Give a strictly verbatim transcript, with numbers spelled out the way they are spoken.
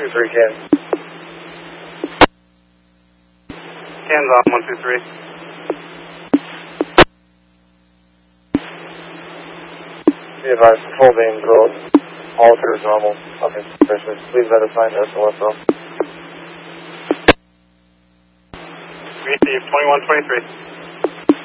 two three, Ken. Ken's on one two three. Be advised, control beam growth. All appears normal. Okay, please let us find S O S O. Receive twenty-one twenty-three.